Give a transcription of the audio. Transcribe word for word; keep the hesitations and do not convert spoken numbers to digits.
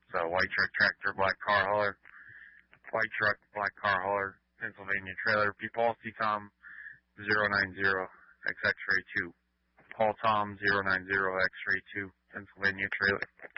So white truck, tractor, black car hauler, white truck, black car hauler, Pennsylvania trailer. P. Paul C. Tom zero nine zero X X-ray two. Paul Tom zero nine zero X-ray two, Pennsylvania trailer.